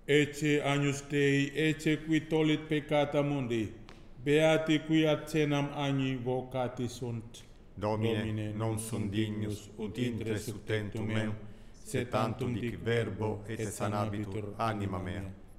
Ecce agnus Dei, ecce qui tollit peccata mundi, beati qui ad cenam agni vocati sunt. Domine, non sum dignus ut intres ut tentum meum, sed tantum dic verbo et sanabitur anima mea.